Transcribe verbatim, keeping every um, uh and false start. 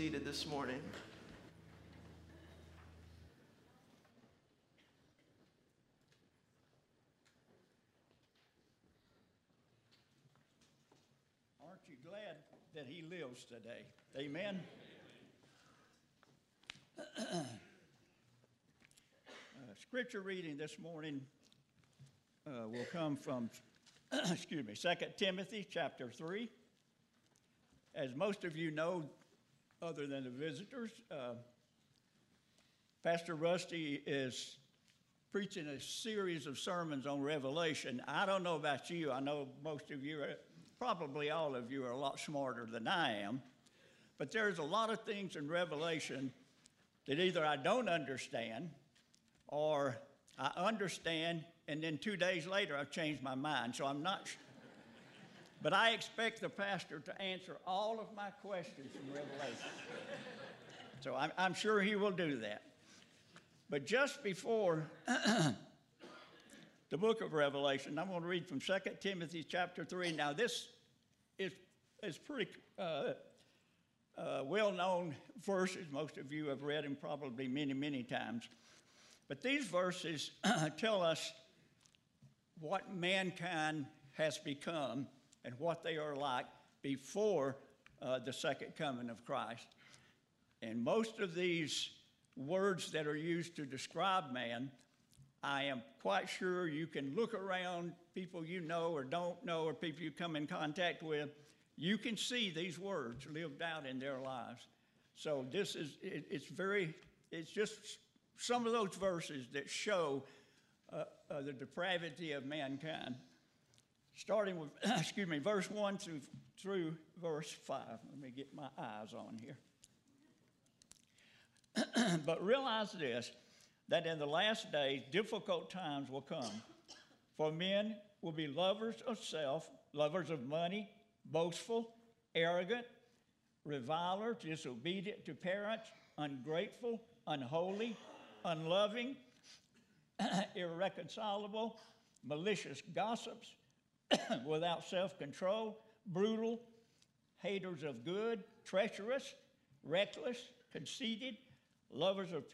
seated this morning. Aren't you glad that he lives today? Amen. uh, scripture reading this morning uh, will come from, excuse me, Second Timothy chapter three. As most of you know, other than the visitors, uh, Pastor Rusty is preaching a series of sermons on Revelation. I don't know about you. I know most of you, are, probably all of you, are a lot smarter than I am. But there's a lot of things in Revelation that either I don't understand or I understand, and then two days later I've changed my mind. So I'm not sure. But I expect the pastor to answer all of my questions from Revelation. So I'm, I'm sure he will do that. But just before the book of Revelation, I'm going to read from Second Timothy chapter three. Now this is, is pretty uh, uh, well-known verses. Most of you have read them probably many, many times. But these verses tell us what mankind has become and what they are like before uh, the second coming of Christ. And most of these words that are used to describe man, I am quite sure you can look around people you know or don't know or people you come in contact with. You can see these words lived out in their lives. So this is, it, it's very, it's just some of those verses that show uh, uh, the depravity of mankind. Starting with, excuse me, verse one through, through verse five. Let me get my eyes on here. But realize this, that in the last days, difficult times will come. For men will be lovers of self, lovers of money, boastful, arrogant, revilers, disobedient to parents, ungrateful, unholy, unloving, irreconcilable, malicious gossips, without self-control, brutal, haters of good, treacherous, reckless, conceited, lovers of